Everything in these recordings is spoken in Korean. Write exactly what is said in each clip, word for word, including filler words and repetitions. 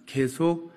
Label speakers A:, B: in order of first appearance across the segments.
A: 계속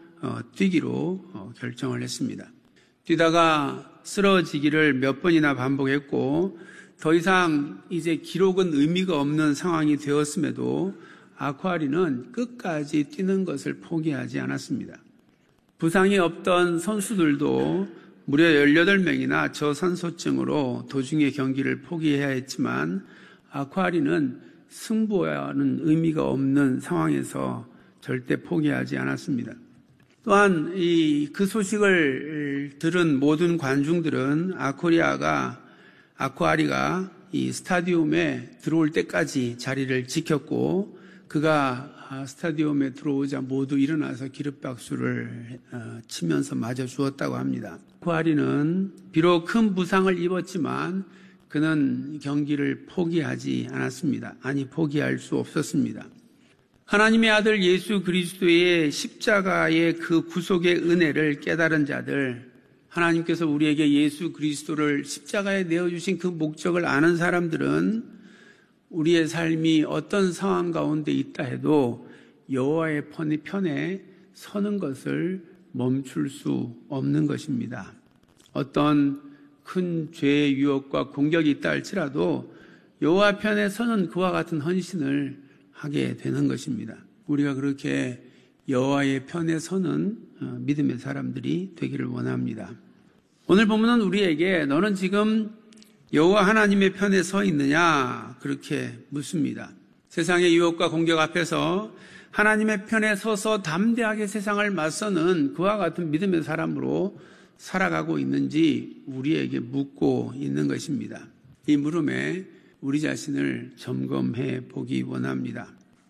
A: 뛰기로 결정을 했습니다. 뛰다가 쓰러지기를 몇 번이나 반복했고 더 이상 이제 기록은 의미가 없는 상황이 되었음에도 아쿠아리는 끝까지 뛰는 것을 포기하지 않았습니다. 부상이 없던 선수들도 무려 열여덟 명이나 저산소증으로 도중에 경기를 포기해야 했지만 아쿠아리는 승부와는 의미가 없는 상황에서 절대 포기하지 않았습니다. 또한 이 그 소식을 들은 모든 관중들은 아쿠아리아가 아쿠아리가 이 스타디움에 들어올 때까지 자리를 지켰고 그가 스타디움에 들어오자 모두 일어나서 기립박수를 치면서 맞아 주었다고 합니다. 아쿠아리는 비록 큰 부상을 입었지만 그는 경기를 포기하지 않았습니다. 아니 포기할 수 없었습니다. 하나님의 아들 예수 그리스도의 십자가의 그 구속의 은혜를 깨달은 자들, 하나님께서 우리에게 예수 그리스도를 십자가에 내어주신 그 목적을 아는 사람들은 우리의 삶이 어떤 상황 가운데 있다 해도 여호와의 편에 서는 것을 멈출 수 없는 것입니다. 어떤 큰 죄의 유혹과 공격이 있다 할지라도 여호와 편에 서는 그와 같은 헌신을 하게 되는 것입니다. 우리가 그렇게 여호와의 편에 서는 믿음의 사람들이 되기를 원합니다. 오늘 본문은 우리에게 너는 지금 여호와 하나님의 편에 서 있느냐 그렇게 묻습니다. 세상의 유혹과 공격 앞에서 하나님의 편에 서서 담대하게 세상을 맞서는 그와 같은 믿음의 사람으로 살아가고 있는지 우리에게 묻고 있는 것입니다. 이 물음에 우리 자신을 점검해 보기 원합니다.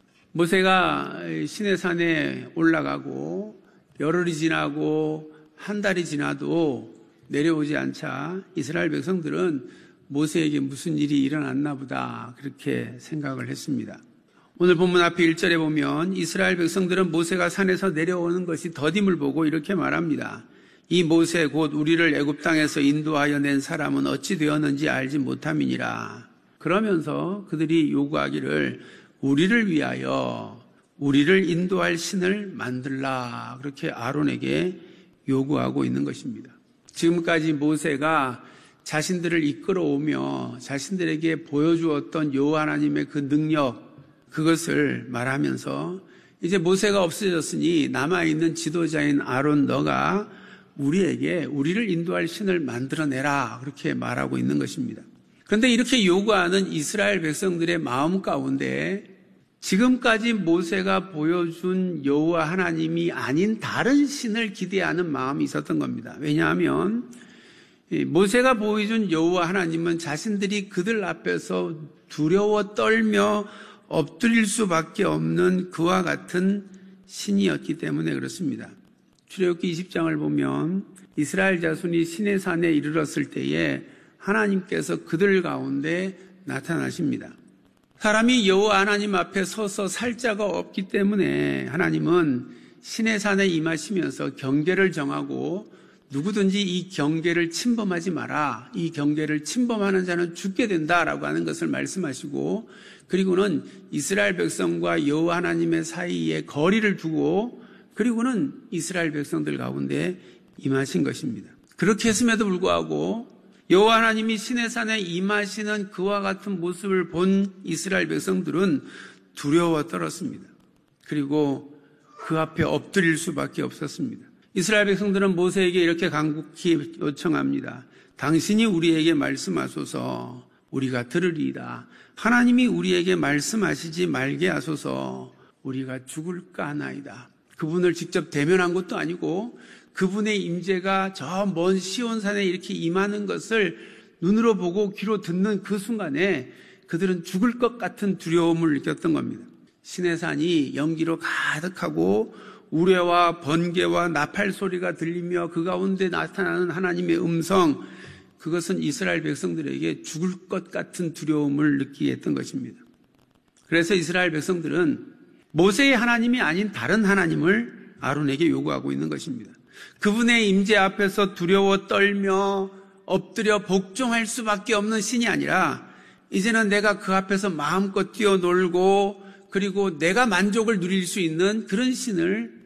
A: 모세가 시내산에 올라가고 열흘이 지나고 한 달이 지나도 내려오지 않자 이스라엘 백성들은 모세에게 무슨 일이 일어났나 보다 그렇게 생각을 했습니다. 오늘 본문 앞에 일 절에 보면 이스라엘 백성들은 모세가 산에서 내려오는 것이 더딤을 보고 이렇게 말합니다. 이 모세 곧 우리를 애굽 땅에서 인도하여 낸 사람은 어찌 되었는지 알지 못함이니라. 그러면서 그들이 요구하기를 우리를 위하여 우리를 인도할 신을 만들라 그렇게 아론에게 요구하고 있는 것입니다. 지금까지 모세가 자신들을 이끌어오며 자신들에게 보여주었던 여호와 하나님의 그 능력 그것을 말하면서 이제 모세가 없어졌으니 남아있는 지도자인 아론 너가 우리에게 우리를 인도할 신을 만들어내라 그렇게 말하고 있는 것입니다. 그런데 이렇게 요구하는 이스라엘 백성들의 마음 가운데 지금까지 모세가 보여준 여호와 하나님이 아닌 다른 신을 기대하는 마음이 있었던 겁니다. 왜냐하면 모세가 보여준 여호와 하나님은 자신들이 그들 앞에서 두려워 떨며 엎드릴 수밖에 없는 그와 같은 신이었기 때문에 그렇습니다. 출애굽기 이십 장을 보면 이스라엘 자손이 시내산에 이르렀을 때에 하나님께서 그들 가운데 나타나십니다. 사람이 여호와 하나님 앞에 서서 살 자가 없기 때문에 하나님은 시내산에 임하시면서 경계를 정하고 누구든지 이 경계를 침범하지 마라. 이 경계를 침범하는 자는 죽게 된다라고 하는 것을 말씀하시고 그리고는 이스라엘 백성과 여호와 하나님의 사이에 거리를 두고 그리고는 이스라엘 백성들 가운데 임하신 것입니다. 그렇게 했음에도 불구하고 여호와 하나님이 시내산에 임하시는 그와 같은 모습을 본 이스라엘 백성들은 두려워 떨었습니다. 그리고 그 앞에 엎드릴 수밖에 없었습니다. 이스라엘 백성들은 모세에게 이렇게 간곡히 요청합니다. 당신이 우리에게 말씀하소서 우리가 들으리이다. 하나님이 우리에게 말씀하시지 말게 하소서 우리가 죽을까 하나이다. 그분을 직접 대면한 것도 아니고 그분의 임재가 저 먼 시온산에 이렇게 임하는 것을 눈으로 보고 귀로 듣는 그 순간에 그들은 죽을 것 같은 두려움을 느꼈던 겁니다. 시내산이 연기로 가득하고 우레와 번개와 나팔 소리가 들리며 그 가운데 나타나는 하나님의 음성 그것은 이스라엘 백성들에게 죽을 것 같은 두려움을 느끼게 했던 것입니다. 그래서 이스라엘 백성들은 모세의 하나님이 아닌 다른 하나님을 아론에게 요구하고 있는 것입니다. 그분의 임재 앞에서 두려워 떨며 엎드려 복종할 수밖에 없는 신이 아니라 이제는 내가 그 앞에서 마음껏 뛰어놀고 그리고 내가 만족을 누릴 수 있는 그런 신을